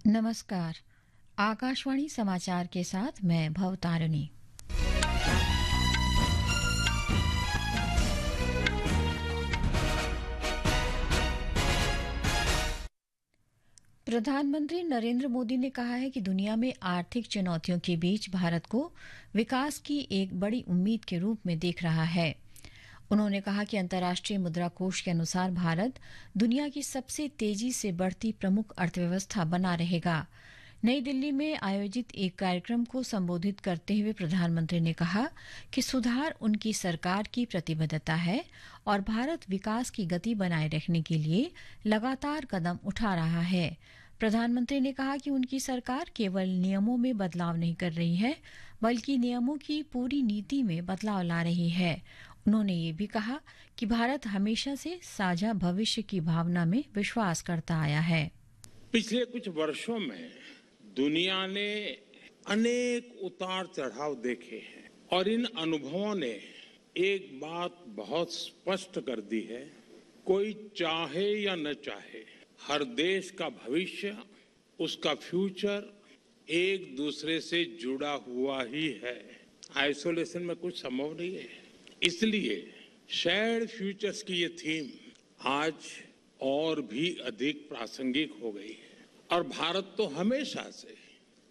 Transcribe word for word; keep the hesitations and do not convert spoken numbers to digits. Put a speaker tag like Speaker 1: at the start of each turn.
Speaker 1: नमस्कार। आकाशवाणी समाचार के साथ मैं भवतारिणी। प्रधानमंत्री नरेंद्र मोदी ने कहा है कि दुनिया में आर्थिक चुनौतियों के बीच भारत को विकास की एक बड़ी उम्मीद के रूप में देख रहा है। उन्होंने कहा कि अंतर्राष्ट्रीय मुद्रा कोष के अनुसार भारत दुनिया की सबसे तेजी से बढ़ती प्रमुख अर्थव्यवस्था बना रहेगा। नई दिल्ली में आयोजित एक कार्यक्रम को संबोधित करते हुए प्रधानमंत्री ने कहा कि सुधार उनकी सरकार की प्रतिबद्धता है और भारत विकास की गति बनाए रखने के लिए लगातार कदम उठा रहा है। प्रधानमंत्री ने कहा कि उनकी सरकार केवल नियमों में बदलाव नहीं कर रही है, बल्कि नियमों की पूरी नीति में बदलाव ला रही है। उन्होंने ये भी कहा कि भारत हमेशा से साझा भविष्य की भावना में विश्वास करता आया है।
Speaker 2: पिछले कुछ वर्षों में दुनिया ने अनेक उतार चढ़ाव देखे हैं और इन अनुभवों ने एक बात बहुत स्पष्ट कर दी है, कोई चाहे या न चाहे, हर देश का भविष्य, उसका फ्यूचर एक दूसरे से जुड़ा हुआ ही है। आइसोलेशन में कुछ संभव नहीं है। इसलिए शेयर्ड फ्यूचर्स की ये थीम आज और भी अधिक प्रासंगिक हो गई है और भारत तो हमेशा से